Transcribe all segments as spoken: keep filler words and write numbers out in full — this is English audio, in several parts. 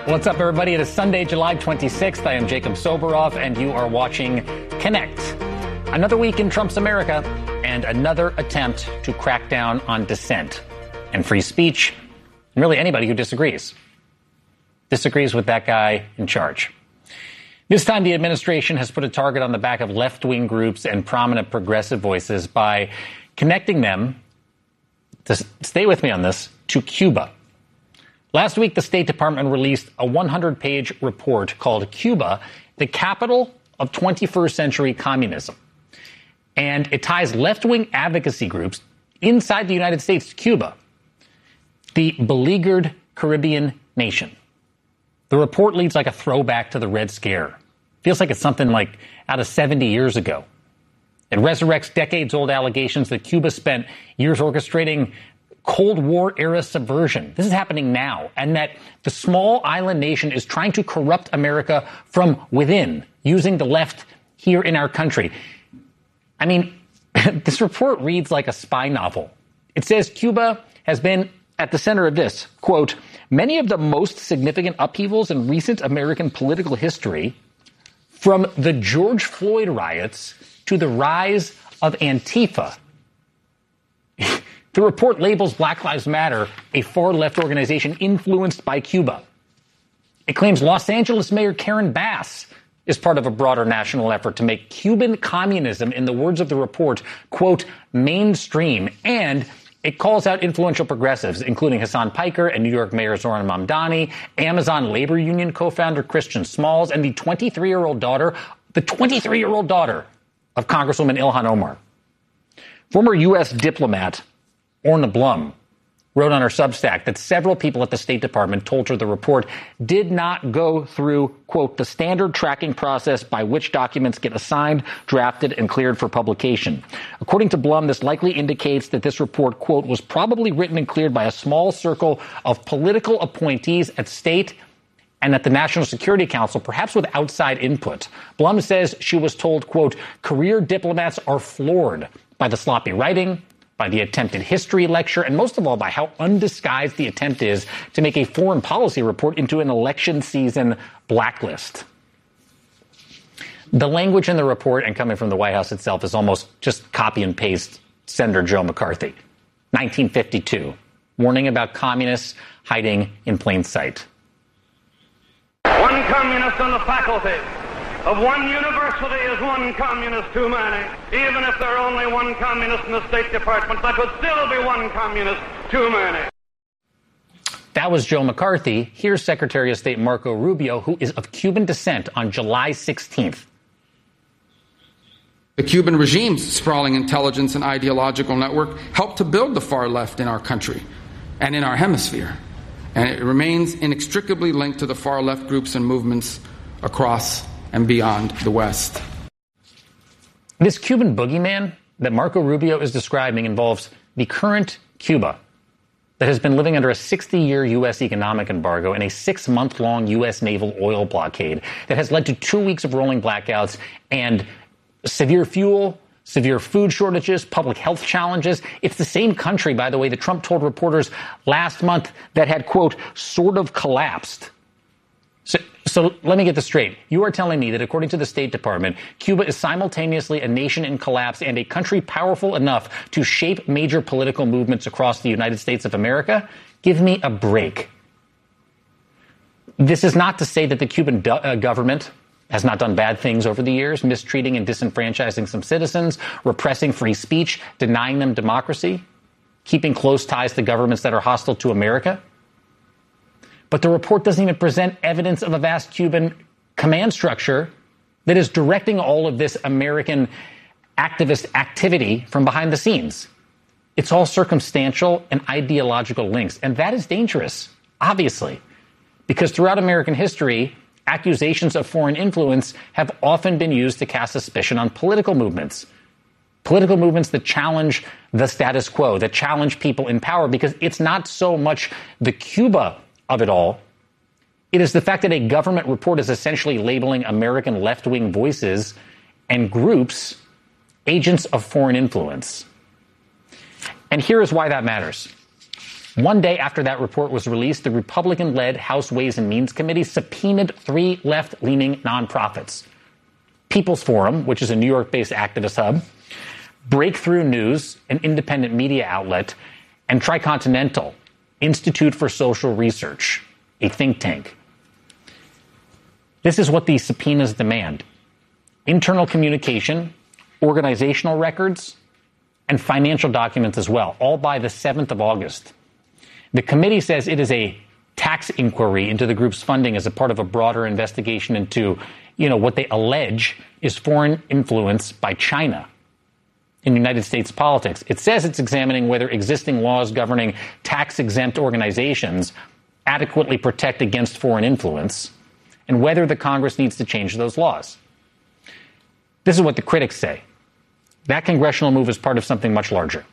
What's up, everybody? It is Sunday, July twenty-sixth. I am Jacob Soboroff, and you are watching Connect. Another week in Trump's America, and another attempt to crack down on dissent and free speech, and really anybody who disagrees. Disagrees with that guy in charge. This time, the administration has put a target on the back of left-wing groups and prominent progressive voices by connecting them, to stay with me on this, to Cuba. Last week, the State Department released a one hundred page report called Cuba, the Capital of twenty-first Century Communism. And it ties left-wing advocacy groups inside the United States to Cuba, the beleaguered Caribbean nation. The report leads like a throwback to the Red Scare. Feels like it's something like out of seventy years ago. It resurrects decades-old allegations that Cuba spent years orchestrating Cold War-era subversion. This is happening now, and that the small island nation is trying to corrupt America from within, using the left here in our country. I mean, this report reads like a spy novel. It says Cuba has been at the center of this, quote, many of the most significant upheavals in recent American political history, from the George Floyd riots to the rise of Antifa. The report labels Black Lives Matter a far-left organization influenced by Cuba. It claims Los Angeles Mayor Karen Bass is part of a broader national effort to make Cuban communism, in the words of the report, quote, mainstream. And it calls out influential progressives, including Hassan Piker and New York Mayor Zoran Mamdani, Amazon labor union co-founder Christian Smalls, and the twenty-three-year-old daughter, the twenty-three-year-old daughter of Congresswoman Ilhan Omar. Former U S diplomat Orna Blum wrote on her Substack that several people at the State Department told her the report did not go through, quote, the standard tracking process by which documents get assigned, drafted, and cleared for publication. According to Blum, this likely indicates that this report, quote, was probably written and cleared by a small circle of political appointees at state and at the National Security Council, perhaps with outside input. Blum says she was told, quote, career diplomats are floored by the sloppy writing, by the attempted history lecture, and most of all by how undisguised the attempt is to make a foreign policy report into an election season blacklist. The language in the report, and coming from the White House itself, is almost just copy and paste Senator Joe McCarthy. nineteen fifty-two, warning about communists hiding in plain sight. One communist on the faculty of one university is one communist too many. Even if there are only one communist in the State Department, that would still be one communist too many. That was Joe McCarthy. Here's Secretary of State Marco Rubio, who is of Cuban descent, on July sixteenth. The Cuban regime's sprawling intelligence and ideological network helped to build the far left in our country and in our hemisphere. And it remains inextricably linked to the far left groups and movements across and beyond the West. This Cuban boogeyman that Marco Rubio is describing involves the current Cuba that has been living under a sixty-year U S economic embargo and a six-month-long U S naval oil blockade that has led to two weeks of rolling blackouts and severe fuel, severe food shortages, public health challenges. It's the same country, by the way, that Trump told reporters last month that had, quote, sort of collapsed. So, so let me get this straight. You are telling me that according to the State Department, Cuba is simultaneously a nation in collapse and a country powerful enough to shape major political movements across the United States of America? Give me a break. This is not to say that the Cuban do- uh, government has not done bad things over the years, mistreating and disenfranchising some citizens, repressing free speech, denying them democracy, keeping close ties to governments that are hostile to America. But the report doesn't even present evidence of a vast Cuban command structure that is directing all of this American activist activity from behind the scenes. It's all circumstantial and ideological links. And that is dangerous, obviously, because throughout American history, accusations of foreign influence have often been used to cast suspicion on political movements. Political movements that challenge the status quo, that challenge people in power, because it's not so much the Cuba of it all. It is the fact that a government report is essentially labeling American left-wing voices and groups agents of foreign influence. And here is why that matters. One day after that report was released, the Republican-led House Ways and Means Committee subpoenaed three left-leaning nonprofits: People's Forum, which is a New York-based activist hub, Breakthrough News, an independent media outlet, and Tricontinental, Institute for Social Research, a think tank. This is what these subpoenas demand: internal communication, organizational records, and financial documents as well, all by the seventh of August. The committee says it is a tax inquiry into the group's funding as a part of a broader investigation into, you know, what they allege is foreign influence by China in United States politics. It says it's examining whether existing laws governing tax-exempt organizations adequately protect against foreign influence and whether the Congress needs to change those laws. This is what the critics say. That congressional move is part of something much larger: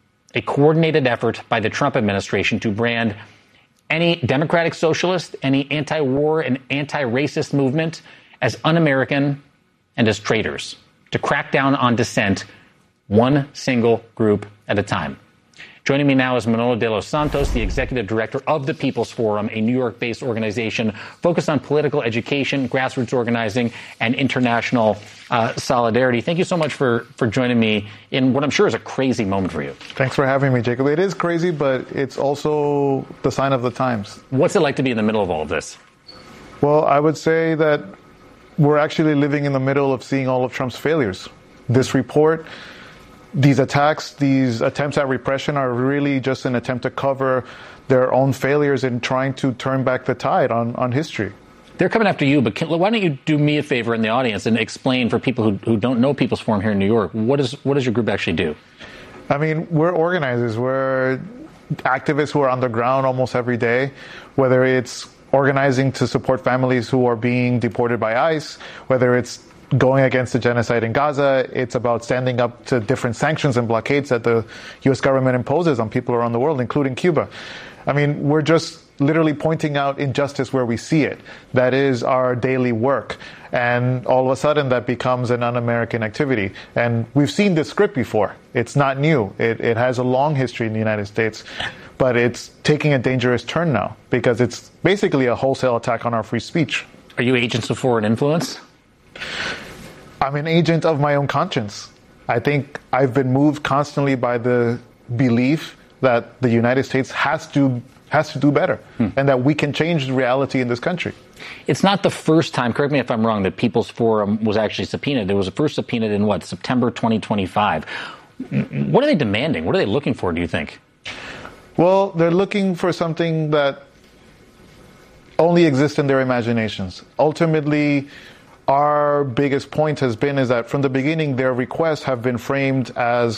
a coordinated effort by the Trump administration to brand any democratic socialist, any anti-war and anti-racist movement as un-American and as traitors, to crack down on dissent one single group at a time. Joining me now is Manolo de los Santos, the executive director of the People's Forum, a New York-based organization focused on political education, grassroots organizing, and international uh, solidarity. Thank you so much for, for joining me in what I'm sure is a crazy moment for you. Thanks for having me, Jacob. It is crazy, but it's also the sign of the times. What's it like to be in the middle of all of this? Well, I would say that we're actually living in the middle of seeing all of Trump's failures. This report, these attacks, these attempts at repression are really just an attempt to cover their own failures in trying to turn back the tide on, on history. They're coming after you, but can, why don't you do me a favor in the audience and explain for people who, who don't know People's Forum here in New York, what is what does your group actually do? I mean, we're organizers. We're activists who are on the ground almost every day, whether it's organizing to support families who are being deported by ICE, whether it's going against the genocide in Gaza. It's about standing up to different sanctions and blockades that the U S government imposes on people around the world, including Cuba. I mean, we're just literally pointing out injustice where we see it. That is our daily work. And all of a sudden that becomes an un-American activity. And we've seen this script before. It's not new. It, it has a long history in the United States. But it's taking a dangerous turn now because it's basically a wholesale attack on our free speech. Are you agents of foreign influence? I'm an agent of my own conscience. I think I've been moved constantly by the belief that the United States has to has to do better hmm. and that we can change the reality in this country. It's not the first time, correct me if I'm wrong, that People's Forum was actually subpoenaed. It was first subpoenaed in, what, September twenty twenty-five. What are they demanding? What are they looking for, do you think? Well, they're looking for something that only exists in their imaginations. Ultimately, our biggest point has been is that from the beginning, their requests have been framed as